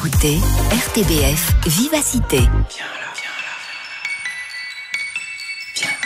écoutez RTBF Vivacité. Viens là, viens là. Viens.